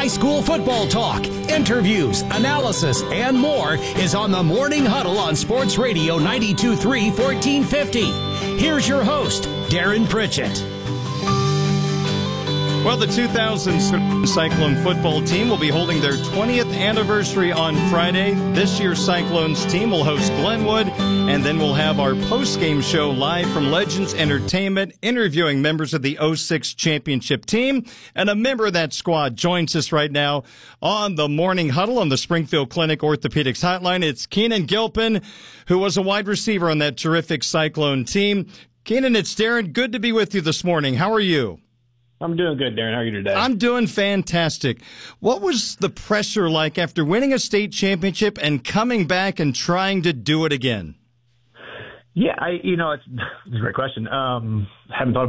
High school football talk, interviews, analysis, and more is on the Morning Huddle on Sports Radio 92.3 1450. Here's your host, Darren Pritchett. Well, the 2000 Cyclone football team will be holding their 20th anniversary on Friday. This year's Cyclones team will host Glenwood, and then we'll have our post-game show live from Legends Entertainment, interviewing members of the 06 championship team. And a member of that squad joins us right now on the Morning Huddle on the Springfield Clinic Orthopedics Hotline. It's Keenan Gilpin, who was a wide receiver on that terrific Cyclone team. Keenan, it's Darren. Good to be with you this morning. How are you? I'm doing good, Darren. How are you today? I'm doing fantastic. What was the pressure like after winning a state championship and coming back and trying to do it again? Yeah, it's a great question. Haven't thought